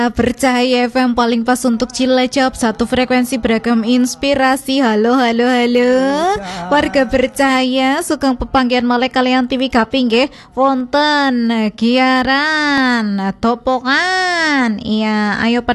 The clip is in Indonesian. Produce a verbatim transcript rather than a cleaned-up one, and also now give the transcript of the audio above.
Bercahaya F M paling pas untuk Cilacap, satu frekuensi beragam inspirasi. Halo halo halo warga Bercahaya, sugeng pepanggihan malih kalian T V Kaping nggih wonten giaran topokan. Iya, ayo